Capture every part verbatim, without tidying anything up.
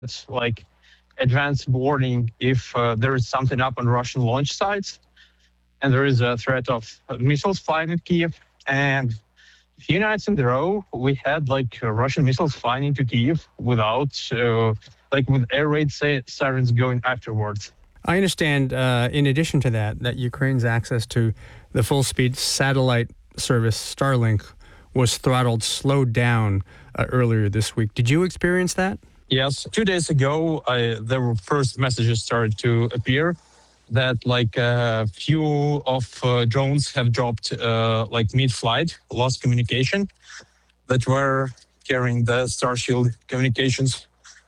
It's like advanced warning if uh, there is something up on Russian launch sites and there is a threat of missiles flying at Kiev. And a few nights in a row, we had like uh, Russian missiles flying into Kiev without, uh, like with air raid si- sirens going afterwards. I understand, uh, in addition to that, that Ukraine's access to the full-speed satellite service Starlink was throttled, slowed down uh, earlier this week. Did you experience that? Yes, two days ago, I, there were first messages started to appear that like a few of uh, drones have dropped uh, like mid-flight, lost communication, that were carrying the Starshield communications.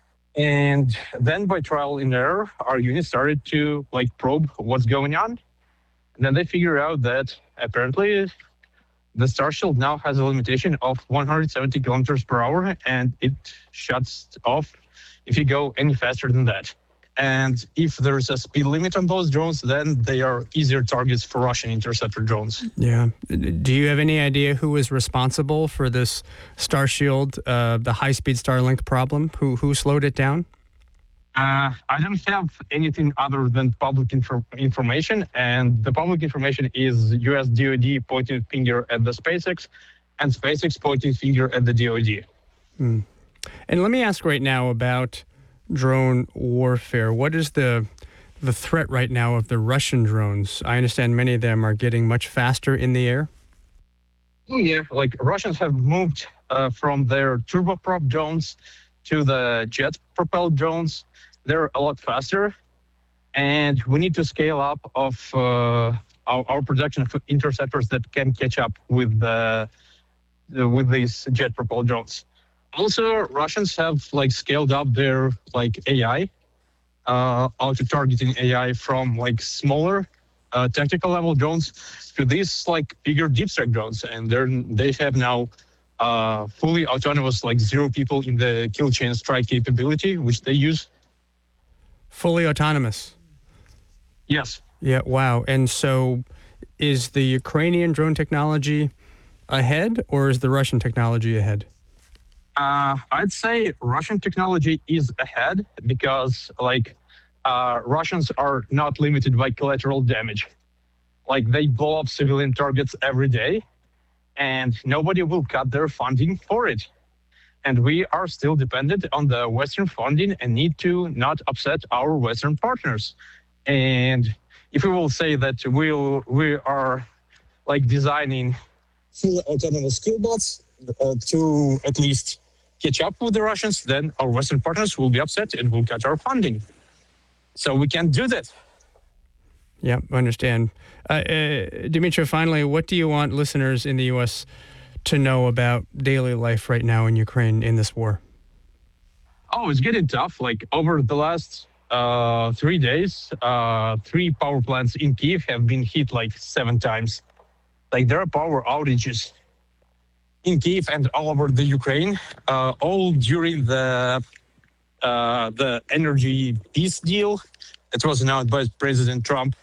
And then by trial and error, our unit started to like probe what's going on. And then they figured out that apparently the Starshield now has a limitation of one hundred seventy kilometers per hour, and it shuts off if you go any faster than that. And if there's a speed limit on those drones, then they are easier targets for Russian interceptor drones. Yeah. Do you have any idea who was responsible for this Starshield, uh, the high-speed Starlink problem? Who who slowed it down? Uh, I don't have anything other than public infor- information, and the public information is U S D O D pointing finger at the SpaceX, and SpaceX pointing finger at the D O D. Hmm. And let me ask right now about drone warfare. What is the the threat right now of the Russian drones? I understand many of them are getting much faster in the air. Oh yeah, like Russians have moved uh, from their turboprop drones to the jet-propelled drones. They're a lot faster, and we need to scale up of uh, our, our production of interceptors that can catch up with the, the with these jet-propelled drones. Also, Russians have like scaled up their like A I, uh, auto-targeting A I from like smaller uh, tactical level drones to these like bigger deep strike drones, and they're they have now uh, fully autonomous like zero people in the kill chain strike capability, which they use. Fully autonomous. Yes. Yeah, wow. And so is the Ukrainian drone technology ahead, or is the Russian technology ahead? Uh, I'd say Russian technology is ahead because like uh, Russians are not limited by collateral damage. Like they blow up civilian targets every day, and nobody will cut their funding for it. And we are still dependent on the Western funding and need to not upset our Western partners. And if we will say that we'll, we are like designing fully autonomous killbots uh, to at least catch up with the Russians, then our Western partners will be upset and will cut our funding. So we can't do that. Yeah, I understand. Uh, uh, Dmitry, finally, what do you want listeners in the U S to know about daily life right now in Ukraine in this war? Oh, it's getting tough. Like over the last uh, three days, uh, three power plants in Kiev have been hit like seven times. Like there are power outages in Kiev and all over the Ukraine, uh, all during the uh, the energy peace deal that was announced by President Trump.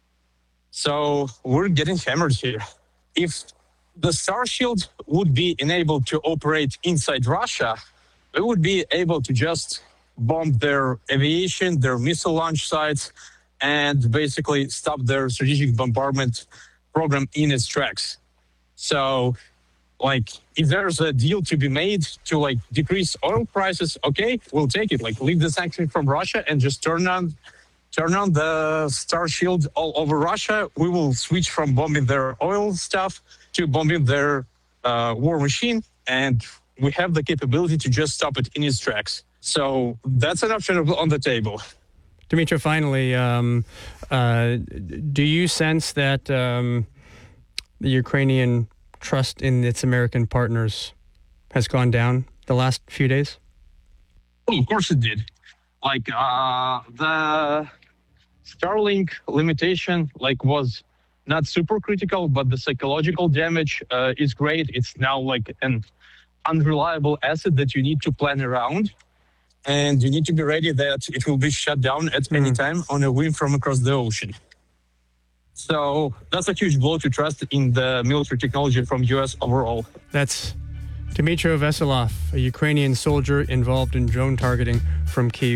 So we're getting hammered here. If the Starshield would be enabled to operate inside Russia, we would be able to just bomb their aviation, their missile launch sites, and basically stop their strategic bombardment program in its tracks. So, like, if there's a deal to be made to like decrease oil prices, okay, we'll take it. Like, leave the sanctions from Russia and just turn on, turn on the Starshield all over Russia. We will switch from bombing their oil stuff to bombing their uh, war machine, and we have the capability to just stop it in its tracks. So that's an option on the table. Dmitry, finally, um, uh, do you sense that um, the Ukrainian trust in its American partners has gone down the last few days? Oh, of course it did. Like uh, the Starlink limitation, like was not super critical, but the psychological damage uh, is great. It's now like an unreliable asset that you need to plan around, and you need to be ready that it will be shut down at mm. any time on a whim from across the ocean. So that's a huge blow to trust in the military technology from U S overall. That's Dmytro Veselov, a Ukrainian soldier involved in drone targeting from Kyiv.